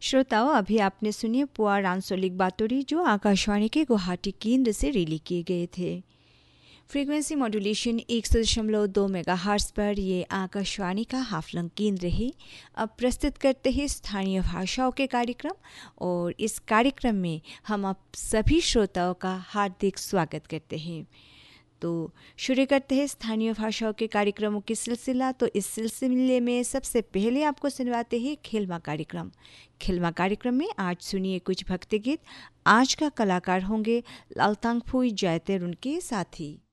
श्रोताओं, अभी आपने सुनी पुआर आंसोलिक बातोरी जो आकाशवाणी के गुवाहाटी केंद्र से रिली किए गए थे। फ्रीक्वेंसी मॉड्यूलेशन 100.2 मेगाहर्ट्ज पर ये आकाशवाणी का हाफलंग केंद्र है। अब प्रस्तुत करते हैं स्थानीय भाषाओं के कार्यक्रम, और इस कार्यक्रम में हम आप सभी श्रोताओं का हार्दिक स्वागत करते हैं। तो शुरू करते हैं स्थानीय भाषाओं के कार्यक्रमों की सिलसिला। तो इस सिलसिले में सबसे पहले आपको सुनवाते हैं खिलमा कार्यक्रम। खिलमा कार्यक्रम में आज सुनिए कुछ भक्ति गीत। आज का कलाकार होंगे लालतांगफुई जयतेर उनके साथी।